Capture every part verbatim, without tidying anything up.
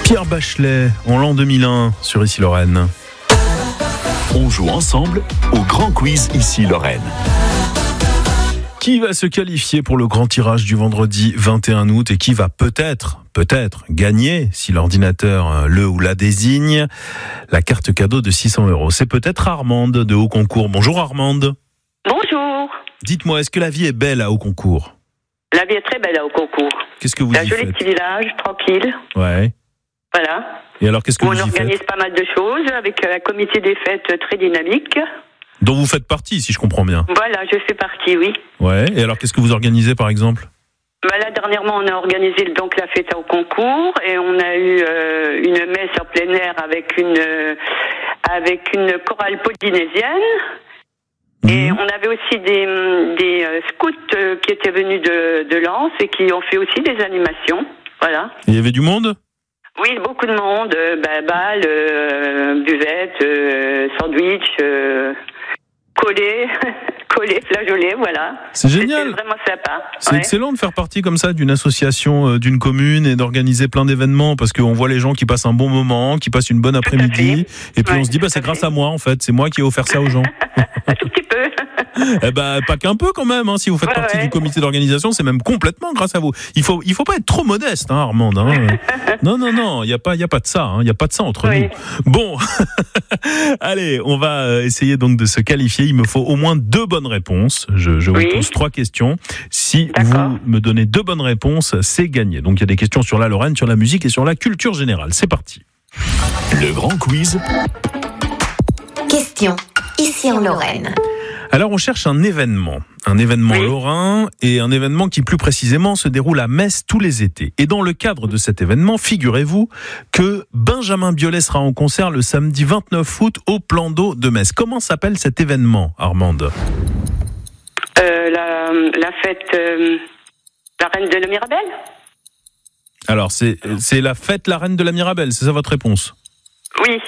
Pierre Bachelet, en l'an deux mille un, sur Ici Lorraine. On joue ensemble au grand quiz Ici Lorraine. Qui va se qualifier pour le grand tirage du vendredi vingt et un août et qui va peut-être, peut-être gagner, si l'ordinateur le ou la désigne, la carte cadeau de six cents euros. C'est peut-être Armande de Haut-Concours. Bonjour Armande. Bonjour. Dites-moi, est-ce que la vie est belle à Haut-Concours ? La vie est très belle à Haut-Concours. Qu'est-ce que vous C'est y un joli faites ? petit village, tranquille. Ouais. Voilà. Et alors, qu'est-ce que Où vous on y organise faites ? pas mal de choses avec un comité des fêtes très dynamique. Dont vous faites partie, si je comprends bien. Voilà, je fais partie, oui. Ouais. Et alors, qu'est-ce que vous organisez, par exemple ? Bah là, dernièrement, on a organisé donc la fête à Haut-Concours et on a eu euh, une messe en plein air avec une euh, avec une chorale polynésienne. Mmh. Et on avait aussi des des euh, scouts euh, qui étaient venus de de Lens et qui ont fait aussi des animations. Voilà. Et il y avait du monde ? Oui, beaucoup de monde, euh, bah, balles, euh, buvettes, euh, sandwich, euh, collés, collés, flageolets, voilà. C'est génial. C'était vraiment sympa. C'est ouais. excellent de faire partie comme ça d'une association, euh, d'une commune et d'organiser plein d'événements parce qu'on voit les gens qui passent un bon moment, qui passent une bonne après-midi et puis ouais, on se dit bah c'est grâce à moi en fait, c'est moi qui ai offert ça aux gens. Un tout petit peu. Eh ben pas qu'un peu quand même, hein, si vous faites ouais, partie ouais. du comité d'organisation, c'est même complètement grâce à vous. Il faut il faut pas être trop modeste, hein, Armande. Hein. non non non, il y a pas il y a pas de ça, hein, il y a pas de ça entre oui. nous. Bon, allez, on va essayer donc de se qualifier. Il me faut au moins deux bonnes réponses. Je, je oui. vous pose trois questions. Si D'accord. vous me donnez deux bonnes réponses, c'est gagné. Donc il y a des questions sur la Lorraine, sur la musique et sur la culture générale. C'est parti. Le grand quiz. Question. Ici en Lorraine. Alors on cherche un événement, un événement oui. lorrain et un événement qui plus précisément se déroule à Metz tous les étés. Et dans le cadre de cet événement, figurez-vous que Benjamin Biolay sera en concert le samedi vingt-neuf août au Plan d'eau de Metz. Comment s'appelle cet événement, Armande ? Euh, la, la fête, euh, la Reine de la Mirabelle. Alors c'est, c'est la fête La Reine de la Mirabelle, c'est ça votre réponse ? Oui.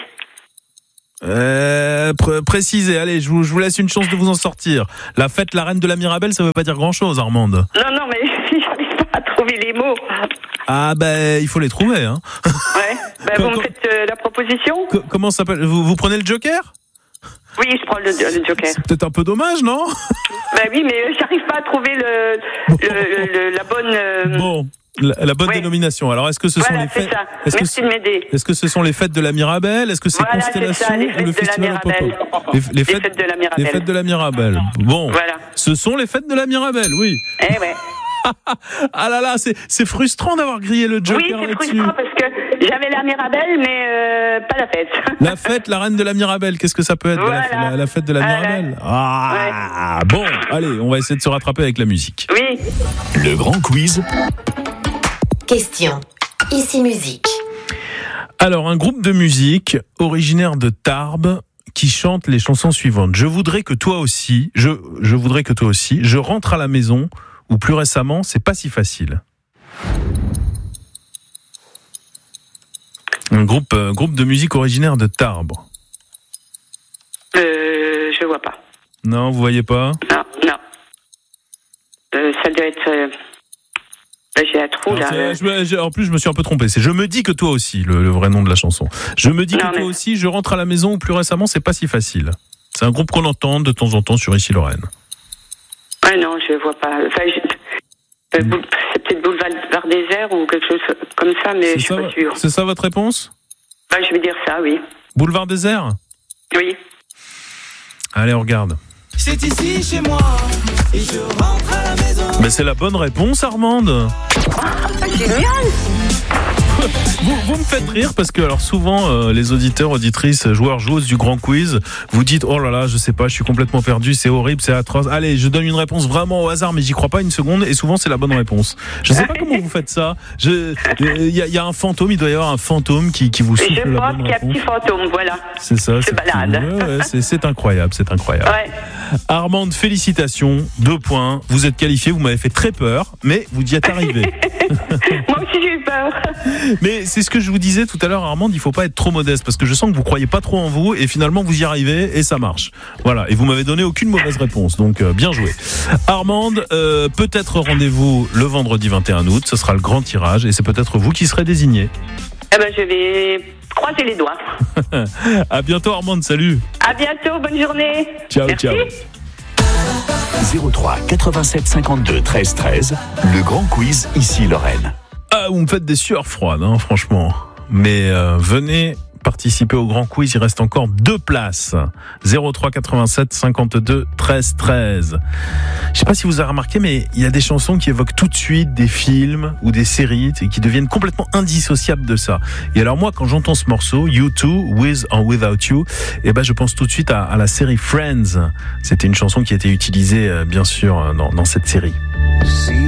Euh, pr- précisez, allez, je vous, je vous laisse une chance de vous en sortir. La fête La Reine de la Mirabelle, ça veut pas dire grand-chose, Armande. Non, non, mais j'arrive pas à trouver les mots. Ah ben, il faut les trouver, hein. Ouais. Ben, Com- vous me faites euh, la proposition ? Co- comment ça s'appelle ? vous, vous prenez le Joker ? Oui, je prends le, le Joker. C'est peut-être un peu dommage, non ? Ben oui, mais j'arrive pas à trouver le, le, le la bonne. Euh... Bon, la, la bonne ouais. dénomination. Alors, est-ce que ce Voilà, sont les c'est fêtes ça. est-ce Merci que, de m'aider. Est-ce que ce sont les fêtes de la Mirabelle ? Est-ce que c'est Voilà, c'est Constellation ça, les ou fêtes le de la Festival au Pop-Up ? Mirabelle. les, les, fêtes, Les fêtes de la Mirabelle. Les fêtes de la Mirabelle. Bon, Voilà. ce sont les fêtes de la Mirabelle, oui. Eh ouais. Ah là là, c'est, c'est frustrant d'avoir grillé le Joker Oui, c'est là-dessus. frustrant parce que j'avais la Mirabelle, mais euh, pas la fête. La fête, la Reine de la Mirabelle, qu'est-ce que ça peut être Voilà. la, la, la fête de la Voilà. Mirabelle ? Ah, bon, allez, on va essayer de se rattraper avec la musique. Oui. Le grand quiz. Question. Ici musique. Alors, un groupe de musique originaire de Tarbes qui chante les chansons suivantes. Je voudrais que toi aussi, je, je voudrais que toi aussi, je rentre à la maison, ou plus récemment, c'est pas si facile. Un groupe, euh, groupe de musique originaire de Tarbes. Euh, je vois pas. Non, vous voyez pas ? Non, non. Euh, ça doit être. Euh... Ben, j'ai un trou Alors, là. c'est- euh. je me- je- en plus, je me suis un peu trompé. C'est Je me dis que toi aussi, le, le vrai nom de la chanson. Je me dis Non, que toi mais- aussi, je rentre à la maison, ou plus récemment, c'est pas si facile. C'est un groupe qu'on entend de temps en temps sur Ici Lorraine. Ah non, je vois pas. Enfin, je... euh, boule- c'est peut-être Boulevard Désert ou quelque chose comme ça, mais C'est je suis ça, pas sûre. c'est ça votre réponse ? Ben, je vais dire ça, oui. Boulevard Désert ? Oui. Allez, on regarde. C'est ici chez moi et je rentre à la maison. Mais c'est la bonne réponse, Armande. Ah, génial. Vous, vous me faites rire parce que alors souvent euh, les auditeurs, auditrices, joueurs, joueuses du grand quiz, vous dites oh là là, je sais pas, je suis complètement perdu, c'est horrible, c'est atroce. Allez, je donne une réponse vraiment au hasard, mais j'y crois pas une seconde. Et souvent c'est la bonne réponse. Je sais pas comment vous faites ça. Je, il y, y a un fantôme, il doit y avoir un fantôme qui, qui vous Et souffle je la pense bonne qu'il y a un réponse. petit fantôme, voilà. C'est ça. Se balade. Ouais, ouais, c'est, c'est incroyable, c'est incroyable. Ouais. Armande, félicitations, deux points. Vous êtes qualifiée, vous m'avez fait très peur, mais vous y êtes arrivé. Moi aussi j'ai eu peur. Mais c'est ce que je vous disais tout à l'heure, Armande, il faut pas être trop modeste parce que je sens que vous croyez pas trop en vous et finalement vous y arrivez et ça marche. Voilà, et vous m'avez donné aucune mauvaise réponse, donc euh, bien joué. Armande, euh, peut-être rendez-vous le vendredi vingt et un août, ce sera le grand tirage et c'est peut-être vous qui serez désigné. Eh ben, je vais croiser les doigts. À bientôt Armande, salut. À bientôt, bonne journée. Ciao, Merci. ciao. zéro trois quatre-vingt-sept cinquante-deux treize treize, le grand quiz ici Lorraine. Ah, vous me faites des sueurs froides, hein, franchement. Mais euh, venez participer au grand quiz, il reste encore deux places. zéro trois quatre-vingt-sept cinquante-deux treize treize. Je sais pas si vous avez remarqué, mais il y a des chansons qui évoquent tout de suite des films ou des séries et qui deviennent complètement indissociables de ça. Et alors moi, quand j'entends ce morceau, U deux, With or Without You, eh ben je pense tout de suite à, à la série Friends. C'était une chanson qui a été utilisée, euh, bien sûr, dans, dans cette série. See